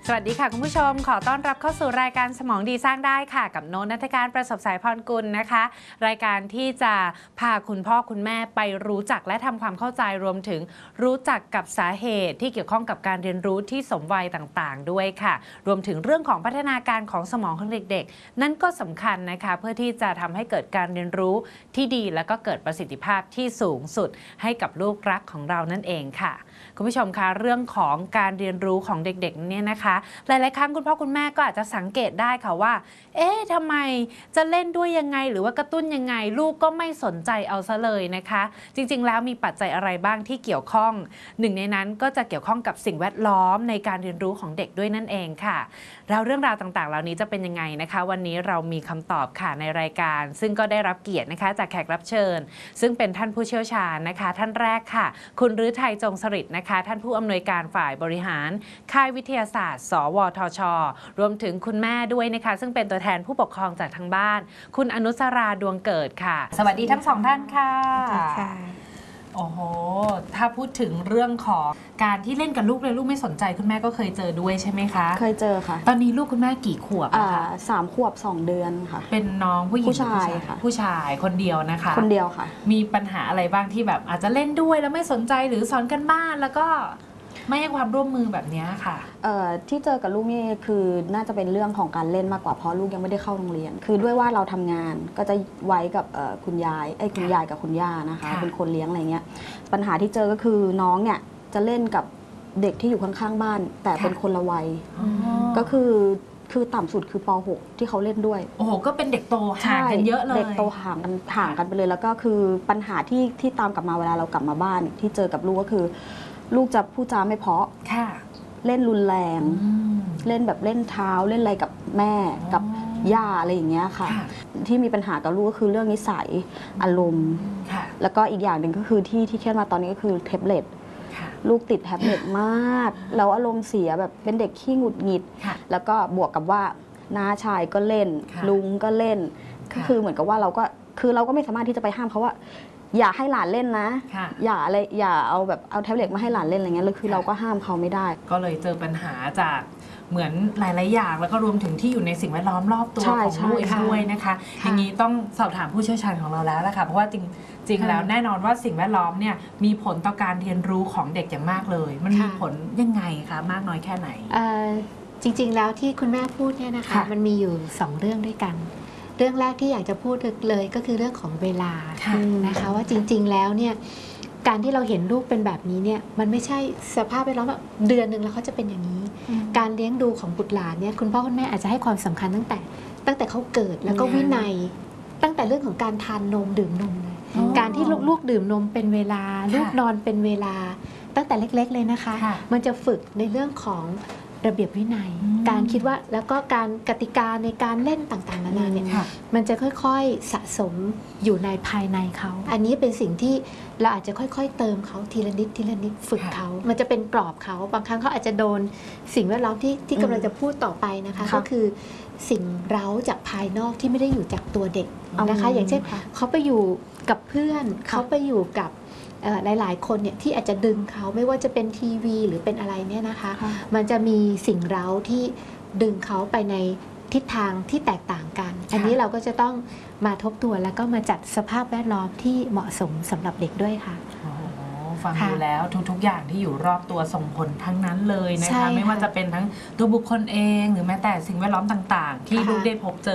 สวัสดีค่ะคุณผู้ชมขอต้อนรับเข้าสู่รายการสมองดีสร้างได้ค่ะกับโน้ต ณัฐการประสบสายพรกุลนะคะรายการที่จะพาคุณพ่อคุณแม่ไปรู้จักและทำความเข้าใจรวมถึงรู้จักกับสาเหตุที่เกี่ยวข้องกับการเรียนรู้ที่สมวัยต่างๆด้วยค่ะรวมถึงเรื่องของพัฒนาการของสมองของเด็กๆนั่นก็สำคัญนะคะเพื่อที่จะทำให้เกิดการเรียนรู้ที่ดีและก็เกิดประสิทธิภาพที่สูงสุดให้กับลูกรักของเรานั่นเองค่ะคุณผู้ชมคะเรื่องของการเรียนรู้ของเด็กๆเนี่ยนะคะหลายๆครั้งคุณพ่อคุณแม่ก็อาจจะสังเกตได้ค่ะว่าทำไมจะเล่นด้วยยังไงหรือว่ากระตุ้นยังไงลูกก็ไม่สนใจเอาซะเลยนะคะจริงๆแล้วมีปัจจัยอะไรบ้างที่เกี่ยวข้องหนึ่งในนั้นก็จะเกี่ยวข้องกับสิ่งแวดล้อมในการเรียนรู้ของเด็กด้วยนั่นเองค่ะแล้วเรื่องราวต่างๆเหล่านี้จะเป็นยังไงนะคะวันนี้เรามีคำตอบค่ะในรายการซึ่งก็ได้รับเกียรตินะคะจากแขกรับเชิญซึ่งเป็นท่านผู้เชี่ยวชาญนะคะท่านแรกค่ะคุณฤทัยจงสฤษดิ์นะคะท่านผู้อำนวยการฝ่ายบริหารค่ายวิทยาศาสตร์สวทช.รวมถึงคุณแม่ด้วยนะคะซึ่งเป็นตัวแทนผู้ปกครองจากทางบ้านคุณอนุสราดวงเกิดค่ะสวัสดีทั้งสองท่านค่ะโอ้โหถ้าพูดถึงเรื่องของการที่เล่นกับลูกเลยลูกไม่สนใจคุณแม่ก็เคยเจอด้วยใช่ไหมคะเคยเจอค่ะตอนนี้ลูกคุณแม่กี่ขวบคะ 3 ขวบ 2 เดือนค่ะเป็นน้องผู้หญิงผู้ชายค่ะผู้ชายคนเดียวนะคะคนเดียวค่ะมีปัญหาอะไรบ้างที่แบบอาจจะเล่นด้วยแล้วไม่สนใจหรือสอนกันบ้านแล้วก็ไม่ให้ความร่วมมือแบบนี้ค่ะที่เจอกับลูกนี่คือน่าจะเป็นเรื่องของการเล่นมากกว่าเพราะลูกยังไม่ได้เข้าโรงเรียนคือด้วยว่าเราทำงานก็จะไว้กับคุณยายกับคุณย่านะคะเป็นคนเลี้ยงอะไรเงี้ยปัญหาที่เจอก็คือน้องเนี่ยจะเล่นกับเด็กที่อยู่ข้างๆบ้านแต่เป็นคนละวัยก็คือต่ำสุดคือป .6 ที่เขาเล่นด้วยโอ้โหก็เป็นเด็กโตห่างกันเยอะเลยเด็กโตห่างกันไปเลยแล้วก็คือปัญหาที่ตามกลับมาเวลาเรากลับมาบ้านที่เจอกับลูกก็คือลูกจะพูดจาไม่เพราะเล่นรุนแรงเล่นแบบเล่นเท้าเล่นอะไรกับแม่กับย่าอะไรอย่างเงี้ยค่ะที่มีปัญหากับลูกก็คือเรื่องนิสัยอารมณ์แล้วก็อีกอย่างหนึ่งก็คือที่เครียดมาตอนนี้ก็คือแท็บเล็ตลูกติดแท็บเล็ตมากแล้วอารมณ์เสียแบบเป็นเด็กขี้หงุดหงิดแล้วก็บวกกับว่าน้าชายก็เล่นลุงก็เล่นก็คือเหมือนกับว่าเราก็ไม่สามารถที่จะไปห้ามเขาว่าอย่าให้หลานเล่นนะอย่าเอาแท็บเล็ตมาให้หลานเล่นอะไรเงี้ยเลยคือเราก็ห้ามเขาไม่ได้ก็เลยเจอปัญหาจากเหมือนหลายๆอย่างแล้วก็รวมถึงที่อยู่ในสิ่งแวดล้อมรอบตัวของลูกด้วยนะคะอย่างนี้ต้องสอบถามผู้เชี่ยวชาญของเราแล้วละค่ะเพราะว่าจริงแล้วแน่นอนว่าสิ่งแวดล้อมเนี่ยมีผลต่อการเรียนรู้ของเด็กอย่างมากเลยมันมีผลยังไงคะมากน้อยแค่ไหนจริงๆแล้วที่คุณแม่พูดเนี่ยนะคะมันมีอยู่2 เรื่องด้วยกันเรื่องแรกที่อยากจะพูดเลยก็คือเรื่องของเวลานะคะว่าจริงๆแล้วเนี่ยการที่เราเห็นลูกเป็นแบบนี้เนี่ยมันไม่ใช่สภาพแวดล้อมแบบเดือนหนึ่งแล้วเขาจะเป็นอย่างนี้การเลี้ยงดูของบุตรหลานเนี่ยคุณพ่อคุณแม่อาจจะให้ความสำคัญตั้งแต่เขาเกิดแล้วก็วินัยตั้งแต่เรื่องของการทานนมดื่มนมเลยการที่ลูกดื่มนมเป็นเวลาลูกนอนเป็นเวลาตั้งแต่เล็กๆเลยนะคะมันจะฝึกในเรื่องของระเบียบวินัยการคิดว่าแล้วก็การกติกาในการเล่นต่างๆนานาเนี่ยมันจะค่อยๆสะสมอยู่ในภายในเขาอันนี้เป็นสิ่งที่เราอาจจะค่อยๆเติมเขาทีละนิดฝึกเขามันจะเป็นกรอบเขาบางครั้งเขาอาจจะโดนสิ่งแวดล้อมที่กำลังจะพูดต่อไปนะคะก็คือสิ่งเร้าจากภายนอกที่ไม่ได้อยู่จากตัวเด็กนะคะอย่างเช่นเขาไปอยู่กับเพื่อนเขาไปอยู่กับหลายๆคนเนี่ยที่อาจจะดึงเขาไม่ว่าจะเป็นทีวีหรือเป็นอะไรเนี่ยนะคะมันจะมีสิ่งเร้าที่ดึงเขาไปในทิศทางที่แตกต่างกันอันนี้เราก็จะต้องมาทบทวนแล้วก็มาจัดสภาพแวดล้อมที่เหมาะสมสำหรับเด็กด้วยค่ะฟังดูแล้วทุกๆอย่างที่อยู่รอบตัวส่งผลทั้งนั้นเลยนะคะไม่ว่าจะเป็นทั้งตัวบุคคลเองหรือแม้แต่สิ่งแวดล้อมต่างๆที่ลูกได้พบเจอ